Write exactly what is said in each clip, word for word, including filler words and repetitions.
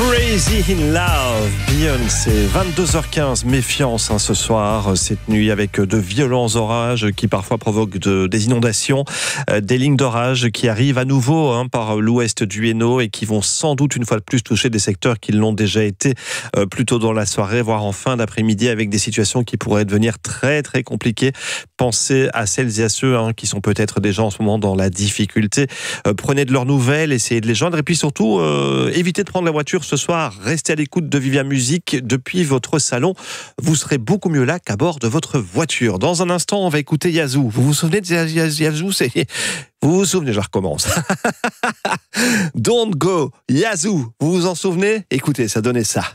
Crazy in Love, Beyoncé, vingt-deux heures quinze, méfiance hein, ce soir, cette nuit avec de violents orages qui parfois provoquent de, des inondations, euh, des lignes d'orage qui arrivent à nouveau hein, par l'ouest du Hainaut et qui vont sans doute une fois de plus toucher des secteurs qui l'ont déjà été euh, plus tôt dans la soirée, voire en fin d'après-midi avec des situations qui pourraient devenir très très compliquées. Pensez à celles et à ceux hein, qui sont peut-être déjà en ce moment dans la difficulté. Euh, prenez de leurs nouvelles, essayez de les joindre et puis surtout euh, évitez de prendre la voiture ce soir. Restez à l'écoute de Vivia Musique depuis votre salon. Vous serez beaucoup mieux là qu'à bord de votre voiture. Dans un instant, on va écouter Yazoo. Vous vous souvenez de Yazoo? C'est... Vous vous souvenez, je recommence. Don't go, Yazoo. Vous vous en souvenez? Écoutez, ça donnait ça.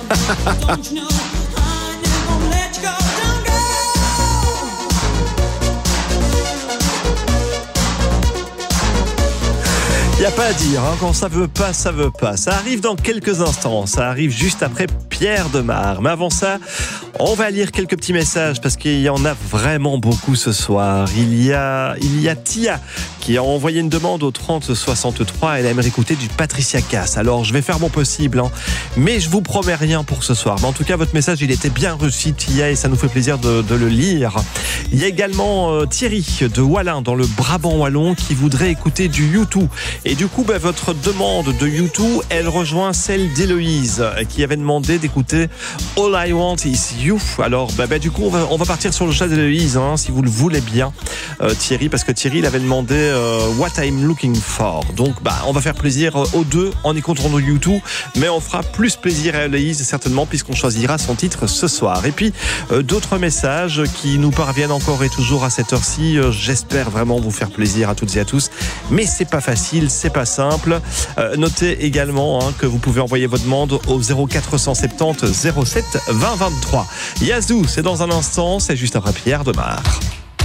Il n'y a pas à dire, hein, quand ça veut pas, ça veut pas. Ça arrive dans quelques instants, ça arrive juste après Pierre Demar. Mais avant ça, on va lire quelques petits messages parce qu'il y en a vraiment beaucoup ce soir. Il y a, il y a Tia qui a envoyé une demande au trente soixante-trois. Elle aimerait écouter du Patricia Cass. Alors je vais faire mon possible, hein, mais je vous promets rien pour ce soir. Mais en tout cas, votre message, il était bien reçu, Tia, et ça nous fait plaisir de, de le lire. Il y a également euh, Thierry de Wallin, dans le Brabant wallon, qui voudrait écouter du U deux. Et du coup, bah, votre demande de U deux, elle rejoint celle d'Héloïse, qui avait demandé d'écouter All I Want Is You. Alors, bah, bah, du coup, on va, on va partir sur le chat d'Héloïse, hein, si vous le voulez bien, euh, Thierry, parce que Thierry, il avait demandé euh, What I'm Looking For. Donc, bah, on va faire plaisir aux deux en écoutant nos U deux, mais on fera plus plaisir à Héloïse, certainement, puisqu'on choisira son titre ce soir. Et puis, euh, d'autres messages qui nous parviennent encore et toujours à cette heure-ci. Euh, j'espère vraiment vous faire plaisir à toutes et à tous, mais c'est pas facile, c'est pas simple. Euh, notez également hein, que vous pouvez envoyer votre demande au zéro quatre cent soixante-dix zéro sept vingt vingt-trois. Yazoo, c'est dans un instant, c'est juste après Pierre Demar.